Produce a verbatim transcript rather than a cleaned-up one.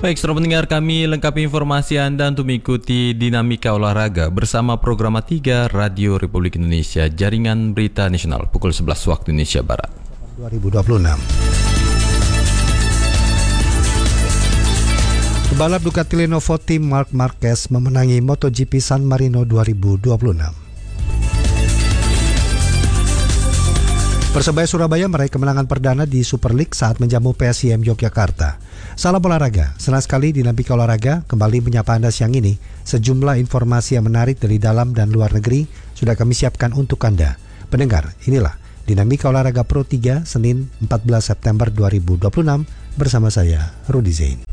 Baik, saudara pendengar, kami lengkapi informasi Anda untuk mengikuti dinamika olahraga bersama program tiga Radio Republik Indonesia, Jaringan Berita Nasional, pukul sebelas waktu Indonesia Barat. dua ribu dua puluh enam. Pebalap Ducati Lenovo tim Marc Marquez memenangi MotoGP San Marino dua ribu dua puluh enam. Persebaya Surabaya meraih kemenangan perdana di Super League saat menjamu P S I M Yogyakarta. Salam olahraga, senang sekali dinamika olahraga kembali menyapa Anda siang ini. Sejumlah informasi yang menarik dari dalam dan luar negeri sudah kami siapkan untuk Anda. Pendengar, inilah dinamika olahraga Pro tiga Senin empat belas September dua ribu dua puluh enam bersama saya, Rudi Zain.